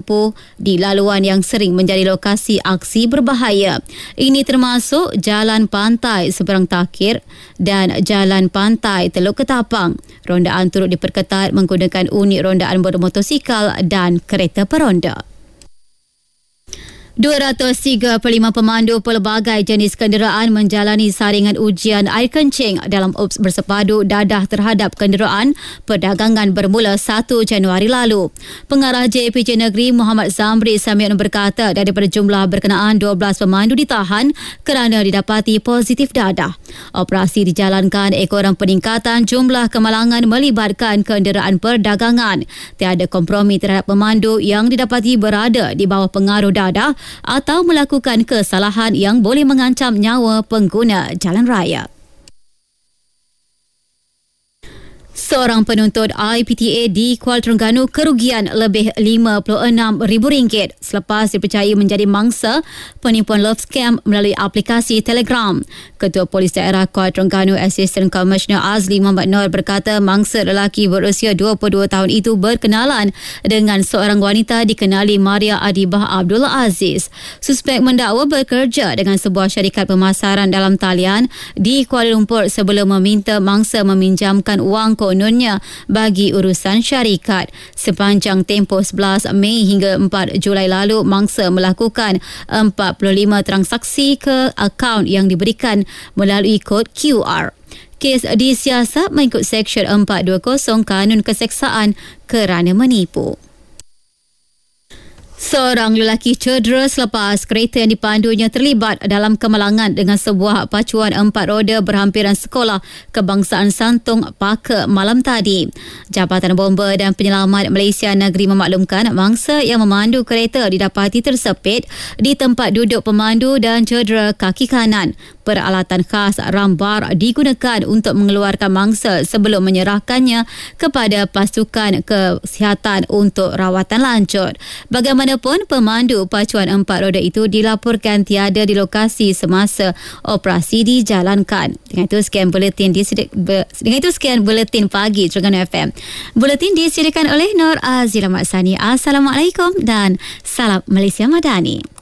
lumpuh di laluan yang sering menjadi lokasi aksi berbahaya. Ini termasuk Jalan Pantai Seberang Takir dan Jalan Pantai Teluk Ketapang. Rondaan turut diperketat menggunakan unit rondaan bermotosikal dan kereta peronda. 235 pemandu pelbagai jenis kenderaan menjalani saringan ujian air kencing dalam ups bersepadu dadah terhadap kenderaan perdagangan bermula 1 Januari lalu. Pengarah JPJ Negeri Muhammad Zamri Samiun berkata daripada jumlah berkenaan 12 pemandu ditahan kerana didapati positif dadah. Operasi dijalankan ekoran peningkatan jumlah kemalangan melibatkan kenderaan perdagangan. Tiada kompromi terhadap pemandu yang didapati berada di bawah pengaruh dadah atau melakukan kesalahan yang boleh mengancam nyawa pengguna jalan raya. Seorang penuntut IPTA di Kuala Terengganu kerugian lebih RM56,000 selepas dipercayai menjadi mangsa penipuan love scam melalui aplikasi Telegram. Ketua Polis Daerah Kuala Terengganu Assistant Commissioner Azli Muhammad Nur berkata mangsa lelaki berusia 22 tahun itu berkenalan dengan seorang wanita dikenali Maria Adibah Abdullah Aziz. Suspek mendakwa bekerja dengan sebuah syarikat pemasaran dalam talian di Kuala Lumpur sebelum meminta mangsa meminjamkan wang kononnya bagi urusan syarikat. Sepanjang tempoh 11 Mei hingga 4 Julai lalu, mangsa melakukan 45 transaksi ke akaun yang diberikan melalui kod QR. Kes disiasat mengikut Seksyen 420 Kanun Keseksaan kerana menipu. Seorang lelaki cedera selepas kereta yang dipandunya terlibat dalam kemalangan dengan sebuah pacuan 4 roda berhampiran sekolah kebangsaan Santung Paka malam tadi. Jabatan Bomba dan Penyelamat Malaysia Negeri memaklumkan mangsa yang memandu kereta didapati tersepit di tempat duduk pemandu dan cedera kaki kanan. Peralatan khas rambar digunakan untuk mengeluarkan mangsa sebelum menyerahkannya kepada pasukan kesihatan untuk rawatan lanjut. Bagaimanapun, pemandu pacuan 4 roda itu dilaporkan tiada di lokasi semasa operasi dijalankan. Dengan itu sekian buletin pagi Terengganu FM. Buletin disediakan oleh Nur Azira Maksani. Assalamualaikum dan salam Malaysia Madani.